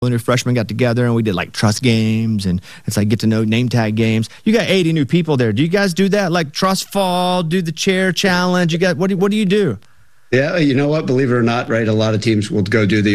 when we freshmen got together and we did like trust games and it's like get to know name tag games. You got 80 new people there. Do you guys do that? Like trust fall, do the chair challenge? You got what do you do? Yeah, you know what? Believe it or not, right? A lot of teams will go do the